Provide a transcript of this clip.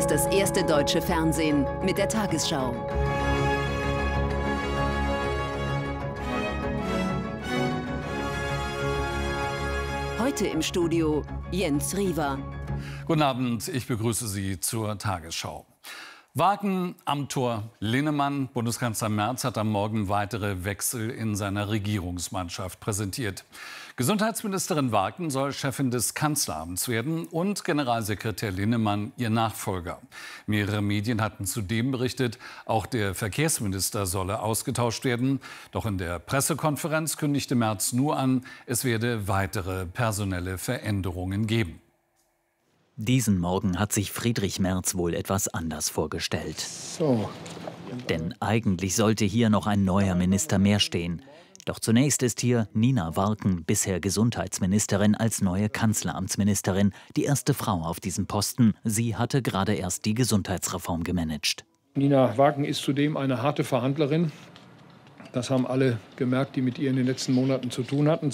ist das erste deutsche Fernsehen mit der Tagesschau. Heute im Studio Jens Riewer. Guten Abend, ich begrüße Sie zur Tagesschau. Wagen am Tor Linnemann. Bundeskanzler Merz hat am Morgen weitere Wechsel in seiner Regierungsmannschaft präsentiert. Gesundheitsministerin Wagen soll Chefin des Kanzleramts werden und Generalsekretär Linnemann ihr Nachfolger. Mehrere Medien hatten zudem berichtet, auch der Verkehrsminister solle ausgetauscht werden. Doch in der Pressekonferenz kündigte Merz nur an, es werde weitere personelle Veränderungen geben. Diesen Morgen hat sich Friedrich Merz wohl etwas anders vorgestellt. So. Denn eigentlich sollte hier noch ein neuer Minister mehr stehen. Doch zunächst ist hier Nina Warken, bisher Gesundheitsministerin, als neue Kanzleramtsministerin, die erste Frau auf diesem Posten. Sie hatte gerade erst die Gesundheitsreform gemanagt. Nina Warken ist zudem eine harte Verhandlerin. Das haben alle gemerkt, die mit ihr in den letzten Monaten zu tun hatten.